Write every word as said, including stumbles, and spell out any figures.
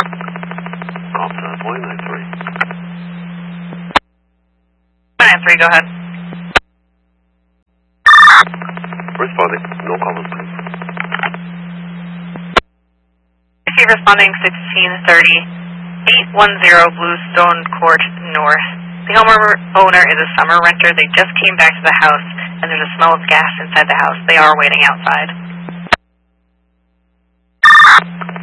Officer one nine three. one nine three, go ahead. Responding, no comment, please. Receive responding sixteen thirty, eight one zero Bluestone Court North. The homeowner is a summer renter. They just came back to the house, and there's a smell of gas inside the house. They are waiting outside.